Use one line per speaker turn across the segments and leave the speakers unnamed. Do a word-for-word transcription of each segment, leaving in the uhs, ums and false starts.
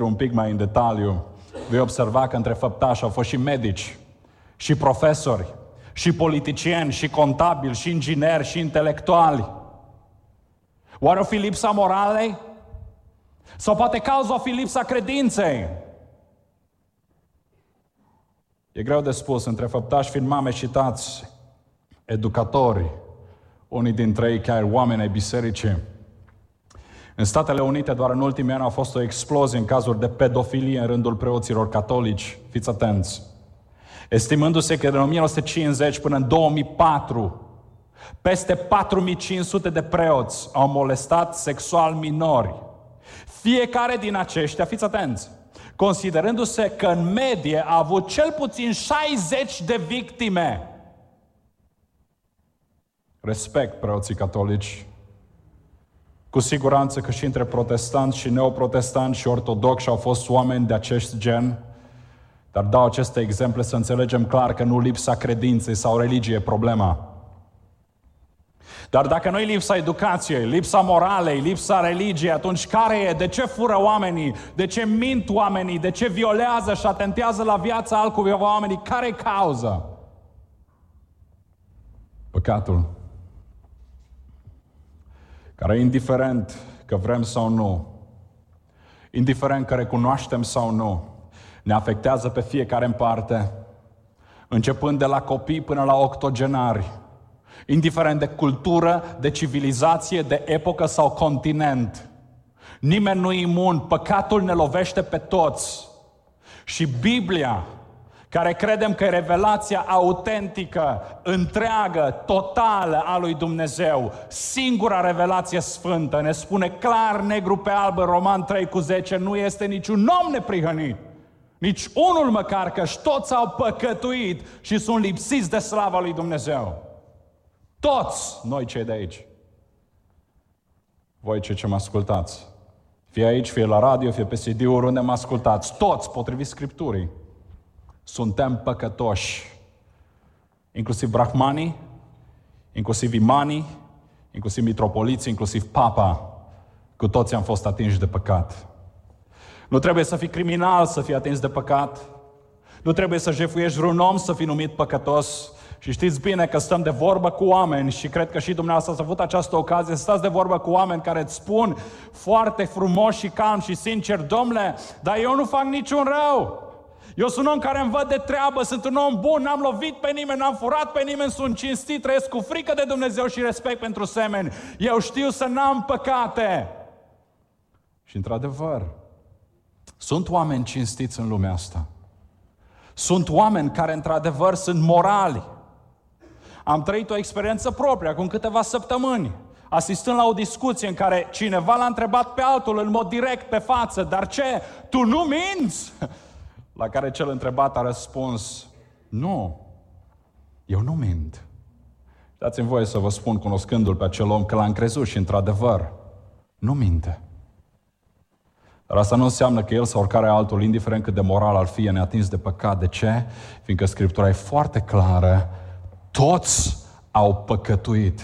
intri un pic mai în detaliu, vei observa că între făptași au fost și medici, și profesori, și politicieni, și contabili, și ingineri, și intelectuali. Oare o fi lipsa moralei? Sau poate cauza o fi lipsa credinței? E greu de spus, între făptași fiind mame și tați, educatori, unii dintre ei chiar oameni ai bisericii. În Statele Unite, doar în ultimii ani, a fost o explozie în cazuri de pedofilie în rândul preoților catolici. Fiți atenți! Estimându-se că din o mie nouă sute cincizeci până în două mii patru, peste patru mii cinci sute de preoți au molestat sexual minori. Fiecare din aceștia, fiți atenți, considerându-se că în medie a avut cel puțin șaizeci de victime. Respect preoții catolici. Cu siguranță că și între protestanți și neoprotestanți și ortodoxi au fost oameni de acest gen, dar dau aceste exemple să înțelegem clar că nu lipsa credinței sau religiei e problema. Dar dacă nu e lipsa educației, lipsa moralei, lipsa religiei, atunci care e? De ce fură oamenii? De ce mint oamenii? De ce violează și atentează la viața altcuiva oamenii? Care e cauza? Păcatul. Care, indiferent că vrem sau nu, indiferent că recunoaștem sau nu, ne afectează pe fiecare în parte, începând de la copii până la octogenari, indiferent de cultură, de civilizație, de epocă sau continent. Nimeni nu e imun, păcatul ne lovește pe toți. Și Biblia, care credem că e revelația autentică, întreagă, totală a lui Dumnezeu, singura revelație sfântă, ne spune clar, negru pe alb, în Roman trei cu zece, nu este niciun om neprihănit, nici unul măcar, că toți au păcătuit și sunt lipsiți de slava lui Dumnezeu. Toți noi cei de aici. Voi cei ce mă ascultați. Fie aici, fie la radio, fie pe C D-uri, unde mă ascultați. Toți, potrivit Scripturii, suntem păcătoși. Inclusiv brahmanii, inclusiv imanii, inclusiv mitropoliții, inclusiv papa. Cu toții am fost atinși de păcat. Nu trebuie să fii criminal să fii atins de păcat. Nu trebuie să jefuiești vreun om să fii numit păcătos. Și știți bine că stăm de vorbă cu oameni și cred că și dumneavoastră ați avut această ocazie să stați de vorbă cu oameni care îți spun foarte frumos și calm și sincer: domnule, dar eu nu fac niciun rău. Eu sunt un om care îmi văd de treabă, sunt un om bun, n-am lovit pe nimeni, n-am furat pe nimeni, sunt cinstit, trăiesc cu frică de Dumnezeu și respect pentru semeni. Eu știu să n-am păcate. Și într-adevăr, sunt oameni cinstiți în lumea asta. Sunt oameni care într-adevăr sunt morali. Am trăit o experiență proprie acum câteva săptămâni, asistând la o discuție în care cineva l-a întrebat pe altul în mod direct pe față: dar ce, tu nu minți? La care cel întrebat a răspuns: nu, eu nu mint. Dați-mi voie să vă spun, cunoscându-l pe acel om, că l-am crezut și într-adevăr nu minte. Dar asta nu înseamnă că el sau oricare altul, indiferent cât de moral ar fi, e neatins de păcat. De ce? Fiindcă Scriptura e foarte clară: toți au păcătuit.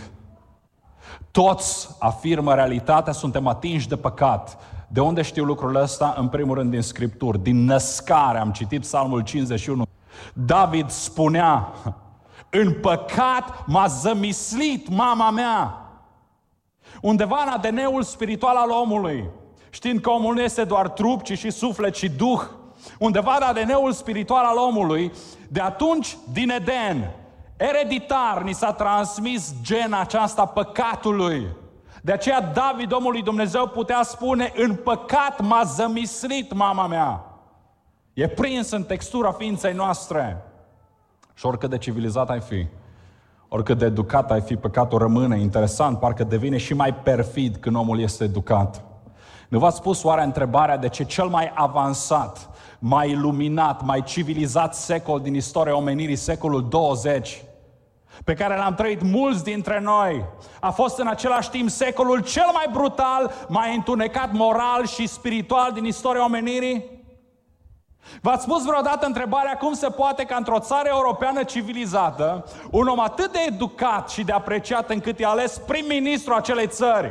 Toți afirmă realitatea, suntem atinși de păcat. De unde știu lucrul ăsta? În primul rând din Scripturi, din născare. Am citit Psalmul cincizeci și unu. David spunea: în păcat m-a zămislit mama mea. Undeva în A D N-ul spiritual al omului, știind că omul nu este doar trup, ci și suflet și duh, undeva în A D N-ul spiritual al omului, de atunci, din Eden, ereditar ni s-a transmis gena aceasta păcatului. De aceea David, omul lui Dumnezeu, putea spune: în păcat m-a zămislit mama mea. E prins în textura ființei noastre. Și oricât de civilizat ai fi, oricât de educat ai fi, păcatul rămâne. Interesant, parcă devine și mai perfid când omul este educat. Nu v-ați pus oare întrebarea de ce cel mai avansat, mai iluminat, mai civilizat secol din istoria omenirii, secolul douăzeci, pe care l-am trăit mulți dintre noi, a fost în același timp secolul cel mai brutal, mai întunecat moral și spiritual din istoria omenirii? V-ați pus vreodată întrebarea cum se poate ca într-o țară europeană civilizată, un om atât de educat și de apreciat încât e ales prim-ministru acelei țări,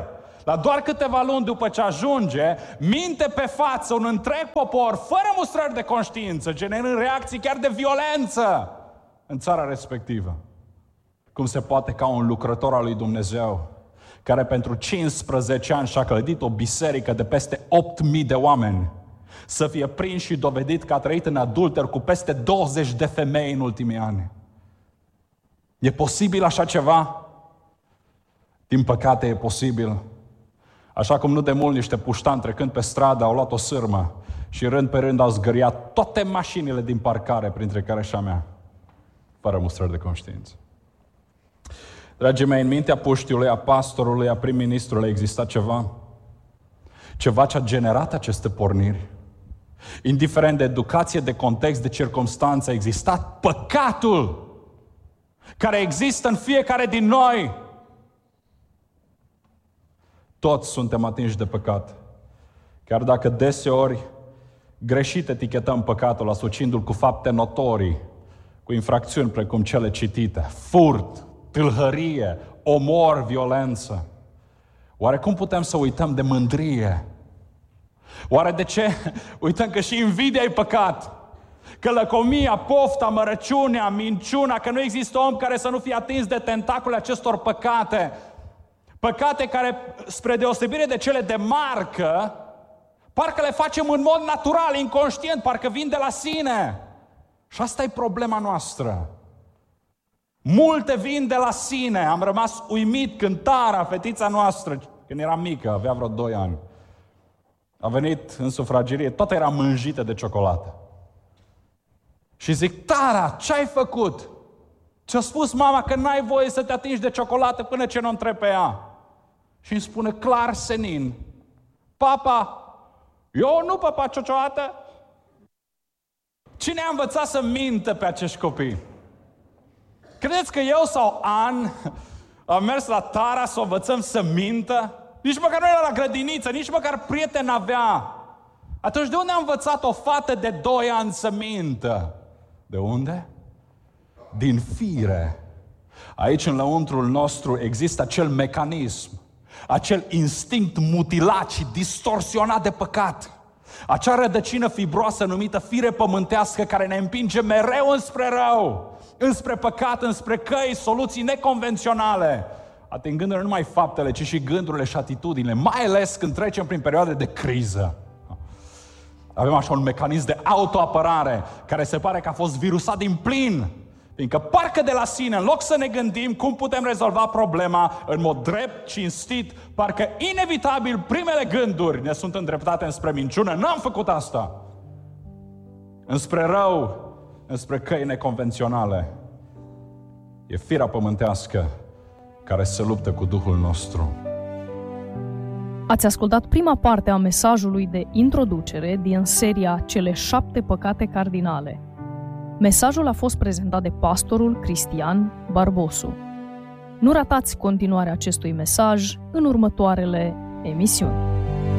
la doar câteva luni după ce ajunge, minte pe față un întreg popor, fără mustrări de conștiință, generând reacții chiar de violență în țara respectivă. Cum se poate ca un lucrător al lui Dumnezeu, care pentru cincisprezece ani și-a clădit o biserică de peste opt mii de oameni, să fie prins și dovedit că a trăit în adulter cu peste douăzeci de femei în ultimii ani? E posibil așa ceva? Din păcate e posibil. Așa cum nu de mult niște puștani trecând pe stradă au luat o sârmă și rând pe rând au zgâriat toate mașinile din parcare, printre care și a mea, fără mustrări de conștiință. Dragii mei, în mintea puștiului, a pastorului, a prim-ministrului exista ceva. Ceva ce a generat aceste porniri. Indiferent de educație, de context, de circumstanță, a existat păcatul care există în fiecare din noi. Toți suntem atinși de păcat. Chiar dacă deseori greșit etichetăm păcatul, asociindu-l cu fapte notorii, cu infracțiuni precum cele citite, furt, tâlhărie, omor, violență. Oare cum putem să uităm de mândrie? Oare de ce uităm că și invidia e păcat? Că lăcomia, pofta, mărăciunea, minciuna, că nu există om care să nu fie atins de tentaculele acestor păcate. Păcate care, spre deosebire de cele de marcă, parcă le facem în mod natural, inconștient, parcă vin de la sine. Și asta e problema noastră. Multe vin de la sine. Am rămas uimit când Tara, fetița noastră, când era mică, avea vreo doi ani, a venit în sufragerie, toată era mânjită de ciocolată. Și zic, Tara, ce ai făcut? Ți-a spus mama că n-ai voie să te atingi de ciocolată până ce nu întrebi pe ea. Și îmi spune clar senin, papa, eu nu papa ciocolată. Cine a învățat să mintă pe acești copii? Credeți că eu sau An am mers la Tara să o învățăm să mintă? Nici măcar nu era la grădiniță, nici măcar prieten avea. Atunci de unde a învățat o fată de doi ani să mintă? De unde? Din fire. Aici, în lăuntrul nostru, există acel mecanism, acel instinct mutilat și distorsionat de păcat. Acea rădăcină fibroasă numită fire pământească care ne împinge mereu înspre rău, înspre păcat, înspre căi, soluții neconvenționale, atingându-ne nu numai faptele, ci și gândurile și atitudinile, mai ales când trecem prin perioade de criză. Avem așa un mecanism de autoapărare care se pare că a fost virusat din plin, fiindcă parcă de la sine, în loc să ne gândim cum putem rezolva problema în mod drept, cinstit, parcă inevitabil primele gânduri ne sunt îndreptate înspre minciună. N-am făcut asta! Înspre rău, înspre căi neconvenționale. E firea pământească care se luptă cu Duhul nostru.
Ați ascultat prima parte a mesajului de introducere din seria Cele șapte păcate cardinale. Mesajul a fost prezentat de pastorul Cristian Barbosu. Nu ratați continuarea acestui mesaj în următoarele emisiuni.